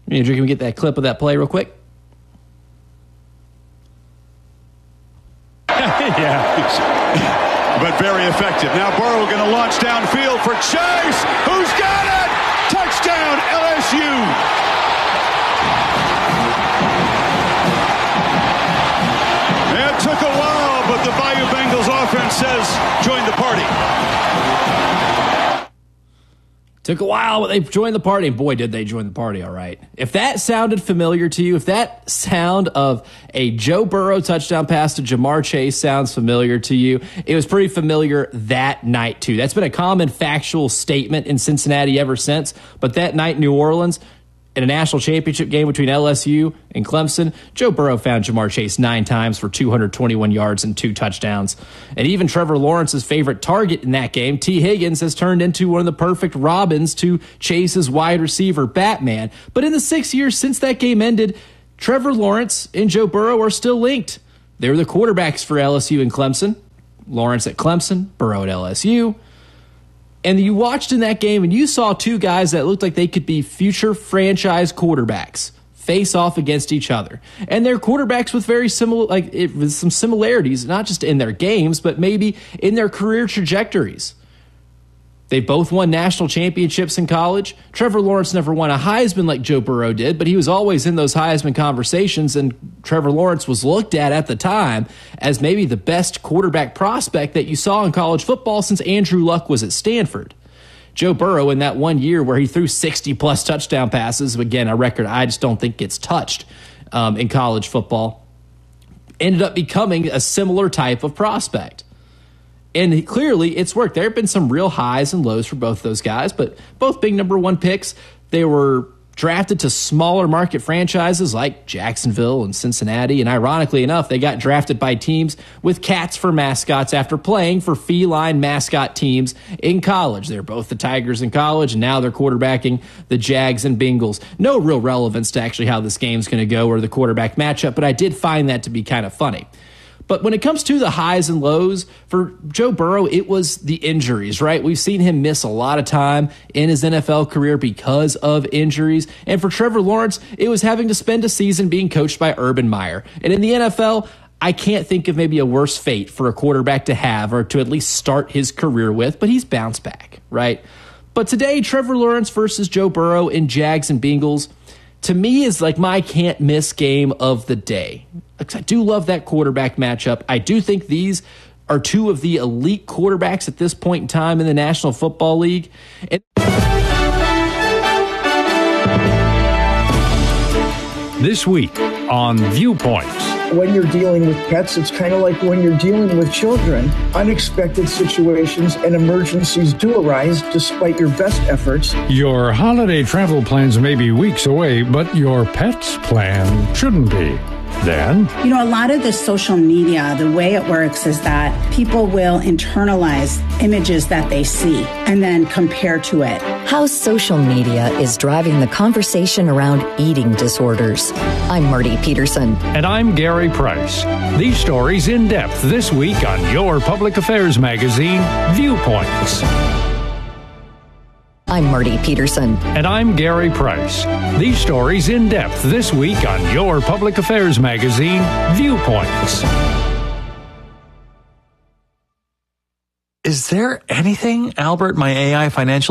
Can we get that clip of that play real quick? Yeah, but very effective. Now Burrow going to launch downfield for Chase. Who's got it? Touchdown, LSU. It took a while, but the Bayou Bengals offense says join the party. Took a while, but they joined the party. And boy, did they join the party, all right. If that sounded familiar to you, if that sound of a Joe Burrow touchdown pass to Ja'Marr Chase sounds familiar to you, it was pretty familiar that night, too. That's been a common factual statement in Cincinnati ever since. But that night in New Orleans, in a national championship game between LSU and Clemson, Joe Burrow found Ja'Marr Chase 9 times for 221 yards and 2 touchdowns. And even Trevor Lawrence's favorite target in that game, T. Higgins, has turned into one of the perfect Robins to Chase's wide receiver, Batman. But in the 6 years since that game ended, Trevor Lawrence and Joe Burrow are still linked. They were the quarterbacks for LSU and Clemson. Lawrence at Clemson, Burrow at LSU. And you watched in that game and you saw 2 guys that looked like they could be future franchise quarterbacks face off against each other. And they're quarterbacks with very similar, with some similarities, not just in their games, but maybe in their career trajectories. They both won national championships in college. Trevor Lawrence never won a Heisman like Joe Burrow did, but he was always in those Heisman conversations, and Trevor Lawrence was looked at the time as maybe the best quarterback prospect that you saw in college football since Andrew Luck was at Stanford. Joe Burrow, in that 1 year where he threw 60-plus touchdown passes, again, a record I just don't think gets touched in college football, ended up becoming a similar type of prospect. And clearly, it's worked. There have been some real highs and lows for both those guys, but both being number 1 picks, they were drafted to smaller market franchises like Jacksonville and Cincinnati. And ironically enough, they got drafted by teams with cats for mascots after playing for feline mascot teams in college. They're both the Tigers in college, and now they're quarterbacking the Jags and Bengals. No real relevance to actually how this game's going to go or the quarterback matchup, but I did find that to be kind of funny. But when it comes to the highs and lows, for Joe Burrow, it was the injuries, right? We've seen him miss a lot of time in his NFL career because of injuries. And for Trevor Lawrence, it was having to spend a season being coached by Urban Meyer. And in the NFL, I can't think of maybe a worse fate for a quarterback to have or to at least start his career with, but he's bounced back, right? But today, Trevor Lawrence versus Joe Burrow in Jags and Bengals, to me, is like my can't-miss game of the day. I do love that quarterback matchup. I do think these are 2 of the elite quarterbacks at this point in time in the National Football League. This week on Viewpoints. When you're dealing with pets, it's kind of like when you're dealing with children. Unexpected situations and emergencies do arise despite your best efforts. Your holiday travel plans may be weeks away, but your pet's plan shouldn't be. Then, a lot of the social media, the way it works is that people will internalize images that they see and then compare to it. How social media is driving the conversation around eating disorders. I'm Marty Peterson. And I'm Gary Price. These stories in depth this week on your public affairs magazine, Viewpoints. I'm Marty Peterson. And I'm Gary Price. These stories in depth this week on your public affairs magazine, Viewpoints. Is there anything, Albert, my AI financial